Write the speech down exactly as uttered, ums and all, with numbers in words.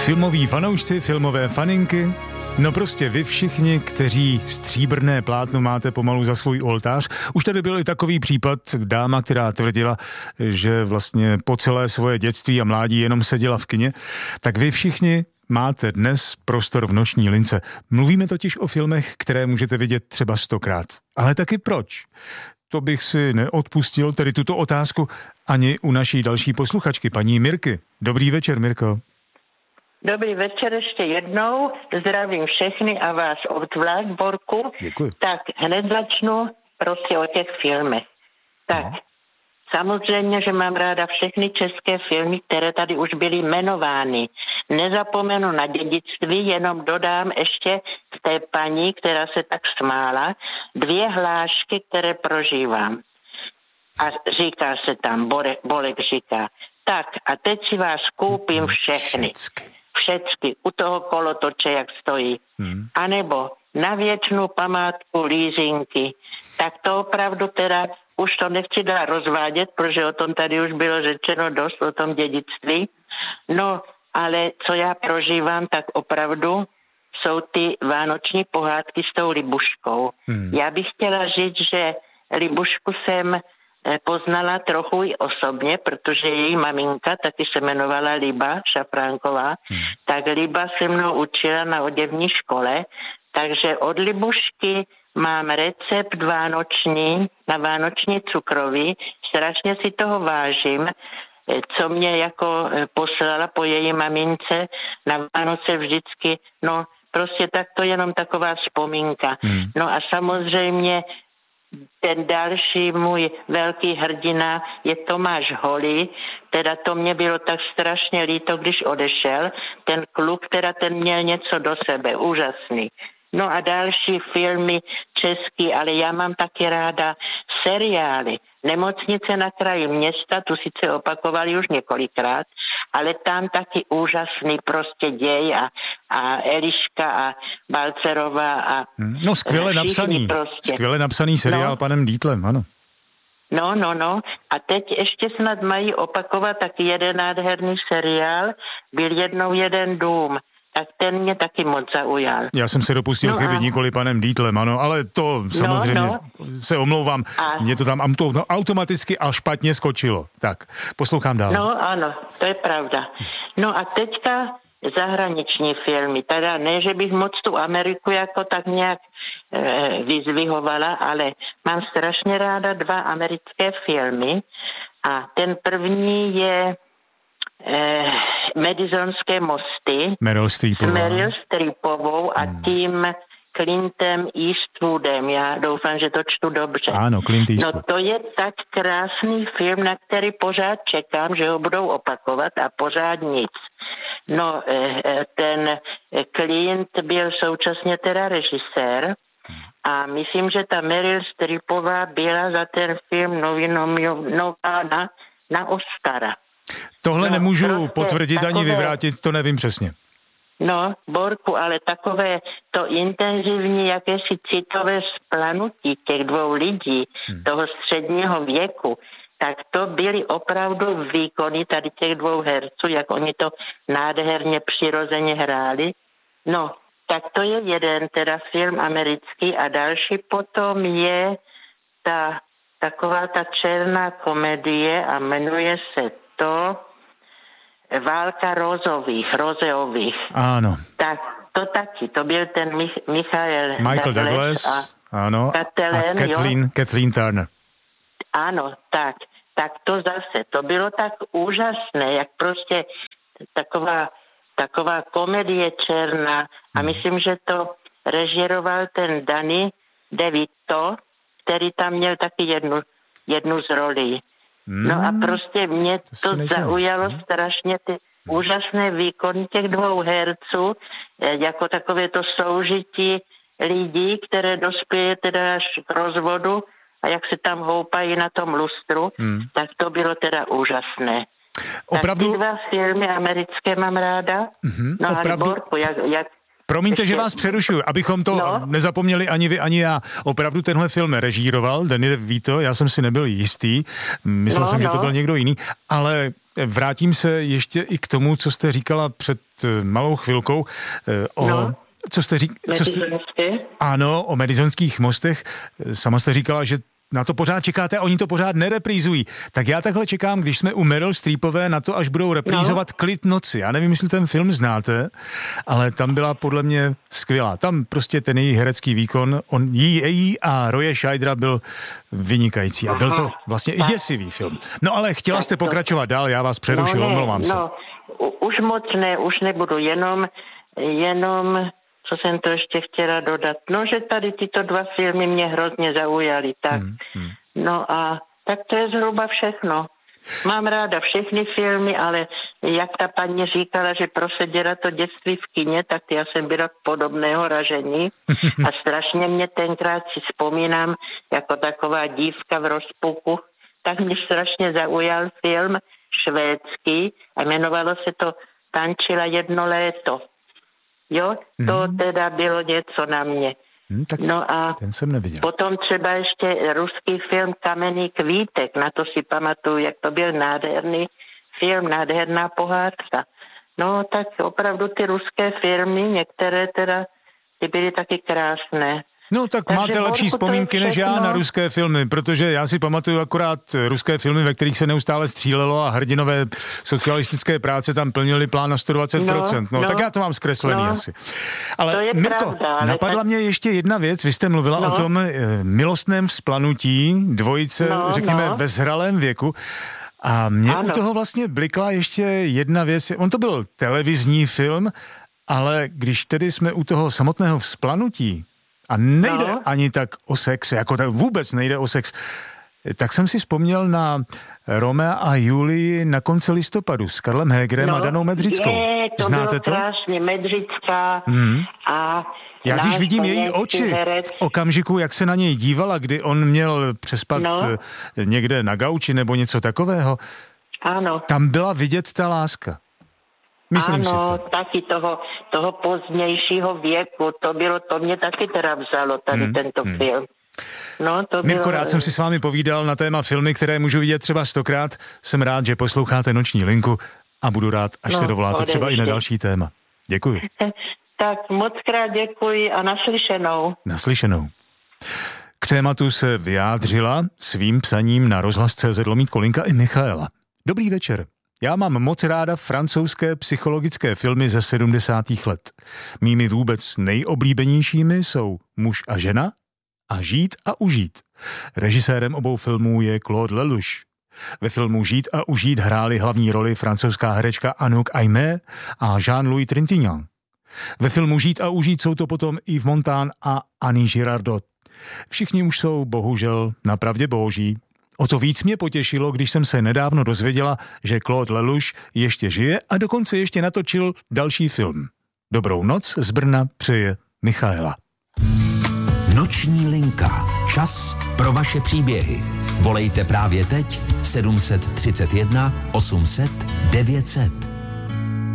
Filmoví fanoušci, filmové faninky, no prostě vy všichni, kteří stříbrné plátno máte pomalu za svůj oltář. Už tady byl i takový případ, dáma, která tvrdila, že vlastně po celé svoje dětství a mládí jenom seděla v kině. Tak vy všichni máte dnes prostor v noční lince. Mluvíme totiž o filmech, které můžete vidět třeba stokrát. Ale taky proč? To bych si neodpustil, tedy tuto otázku, ani u naší další posluchačky, paní Mirky. Dobrý večer, Mirko. Dobrý večer ještě jednou, zdravím všechny a vás obzvlášť, Borku. Děkuji. Tak hned začnu prostě o těch filmech. Tak, no. Samozřejmě, že mám ráda všechny české filmy, které tady už byly jmenovány. Nezapomenu na dědictví, jenom dodám ještě k té paní, která se tak smála, dvě hlášky, které prožívám. A říká se tam, Bore, Bolek říká, tak a teď si vás koupím všechny. Všecky. Všecky, u toho kolotoče, jak stojí. Hmm. A nebo na věčnou památku lízinky. Tak to opravdu teda, už to nechci dál rozvádět, protože o tom tady už bylo řečeno dost, o tom dědictví. No, ale co já prožívám, tak opravdu jsou ty vánoční pohádky s tou Libuškou. Hmm. Já bych chtěla říct, že Libušku jsem poznala trochu i osobně, protože její maminka taky se jmenovala Liba Šafránková, hmm. tak Liba se mnou učila na oděvní škole, takže od Libušky mám recept vánoční, na vánoční cukroví, strašně si toho vážím, co mě jako poslala po její mamince na Vánoce vždycky, no prostě tak to jenom taková vzpomínka. Hmm. No a samozřejmě ten další můj velký hrdina je Tomáš Holý, teda to mě bylo tak strašně líto, když odešel. Ten kluk, teda ten měl něco do sebe, úžasný. No a další filmy český, ale já mám taky ráda seriály. Nemocnice na kraji města, tu sice opakovali už několikrát, ale tam taky úžasný prostě děj a, a Eliška a Balcerová a no skvěle napsaný, prostě. skvěle napsaný seriál no. panem Dítlem, ano. No, no, no. A teď ještě snad mají opakovat taky jeden nádherný seriál, byl jednou jeden dům. Tak ten mě taky moc zaujal. Já jsem se dopustil no chyby a... nikoli panem Dítlem, ano, ale to samozřejmě no, no. se omlouvám. A... Mě to tam automaticky a špatně skočilo. Tak, poslouchám dál. No ano, to je pravda. No a teďka zahraniční filmy. Teda ne, že bych moc tu Ameriku jako tak nějak e, vyzvihovala, ale mám strašně ráda dva americké filmy a ten první je Eh, Madisonské mosty Meryl Streepová. Meryl Streepovou a hmm. tím Clintem Eastwoodem. Já doufám, že to čtu dobře. Ano, Clint Eastwood. No to je tak krásný film, na který pořád čekám, že ho budou opakovat a pořád nic. No eh, ten Clint byl současně teda režisér a myslím, že ta Meryl Streepová byla za ten film nominována na Oscara. Tohle no, nemůžu prostě potvrdit takové, ani vyvrátit, to nevím přesně. No, Borku, ale takové to intenzivní jakési citové splanutí těch dvou lidí, hmm. toho středního věku, tak to byly opravdu výkony tady těch dvou herců, jak oni to nádherně přirozeně hráli. No, tak to je jeden teda film americký a další potom je ta taková ta černá komedie a jmenuje se to Válka rozových, rozeových. Ano. Tak to taky, to byl ten Mich- Michael Michael Douglas, Douglas a, ano, Kathleen, a Kathleen, Kathleen Turner. Ano, tak, tak to zase, to bylo tak úžasné, jak prostě taková, taková komedie černá a hmm. myslím, že to režíroval ten Danny DeVito, který tam měl taky jednu, jednu z rolí. Hmm. No a prostě mě to, to zaujalo ne? strašně ty hmm. úžasné výkony těch dvou herců, jako takové to soužití lidí, které dospěje teda až k rozvodu a jak se tam houpají na tom lustru, hmm. tak to bylo teda úžasné. Opravdu... Tak ty dva filmy americké mám ráda. Hmm. No Opravdu... ale Borku, jak... jak Promiňte, ještě... že vás přerušuju, abychom to no. nezapomněli ani vy, ani já. Opravdu tenhle film režíroval Danny DeVito, já jsem si nebyl jistý, myslel no, jsem, no. že to byl někdo jiný, ale vrátím se ještě i k tomu, co jste říkala před malou chvilkou o... No. Co jste říkala? Jste... Ano, o Madisonských mostech. Sama jste říkala, že na to pořád čekáte a oni to pořád nereprízují. Tak já takhle čekám, když jsme u Meryl Streepové, na to, až budou reprízovat no. Klid noci. Já nevím, jestli ten film znáte, ale tam byla podle mě skvělá. Tam prostě ten její herecký výkon, on jí, její a Roye Scheidera byl vynikající. A byl to vlastně i děsivý film. No ale chtěla jste pokračovat dál, já vás přerušil, no, omlouvám se. No, už moc ne, už nebudu, jenom, jenom... Co jsem to ještě chtěla dodat? No, že tady tyto dva filmy mě hrozně zaujaly, tak. Hmm, hmm. No a tak to je zhruba všechno. Mám ráda všechny filmy, ale jak ta paní říkala, že proseděla to dětství v kině, tak já jsem byla podobného ražení a strašně mě tenkrát si vzpomínám jako taková dívka v rozpuku, tak mě strašně zaujal film švédský a jmenovalo se to Tančila jedno léto. Jo, to hmm. teda bylo něco na mě. Hmm, tak no a ten jsem neviděl. Potom třeba ještě ruský film Kamenný kvítek, na to si pamatuju, jak to byl nádherný film, nádherná pohádka. No tak opravdu ty ruské filmy, některé teda, ty byly taky krásné. No tak takže máte lepší vzpomínky než já na ruské filmy, protože já si pamatuju akorát ruské filmy, ve kterých se neustále střílelo a hrdinové socialistické práce tam plnili plán na sto dvacet procent. No, no, no tak já to mám zkreslený no, asi. Ale Mirko, pravda, ale napadla tak... mě ještě jedna věc. Vy jste mluvila no. o tom e, milostném vzplanutí dvojice, no, řekněme, no. ve zralém věku. A mě ano. u toho vlastně blikla ještě jedna věc. On to byl televizní film, ale když tedy jsme u toho samotného vzplanutí, a nejde no. ani tak o sex, jako tak vůbec nejde o sex. Tak jsem si vzpomněl na Romea a Julii na konci listopadu s Karlem Hegerem no, a Danou Medřickou. Je, to Znáte bylo to? Krásně, Medřická mm. a... Já když vidím její oči herec. v okamžiku, jak se na něj dívala, kdy on měl přespat no. někde na gauči nebo něco takového, ano. tam byla vidět ta láska. Myslím ano, si to. taky toho, toho pozdějšího věku, to bylo, to mě taky teda vzalo, tady hmm, tento hmm. film. No, to Mirko, bylo... rád jsem si s vámi povídal na téma filmy, které můžu vidět třeba stokrát. Jsem rád, že posloucháte Noční linku a budu rád, až no, se dovoláte třeba i na další téma. Děkuji. Tak moc krát děkuji a naslyšenou. Naslyšenou. K tématu se vyjádřila svým psaním na rozhlas tečka cé zet lomítko linka i Michaela. Dobrý večer. Já mám moc ráda francouzské psychologické filmy ze sedmdesátých let. Mými vůbec nejoblíbenějšími jsou Muž a žena a Žít a užít. Režisérem obou filmů je Claude Lelouch. Ve filmu Žít a užít hráli hlavní roli francouzská herečka Anouk Aimée a Jean-Louis Trintignant. Ve filmu Žít a užít jsou to potom Yves Montand a Annie Girardot. Všichni už jsou bohužel napravdě boží. O to víc mě potěšilo, když jsem se nedávno dozvěděla, že Claude Lelouch ještě žije a dokonce ještě natočil další film. Dobrou noc z Brna přeje Michaela. Noční linka. Čas pro vaše příběhy. Volejte právě teď sedm set třicet jedna osm set devět set.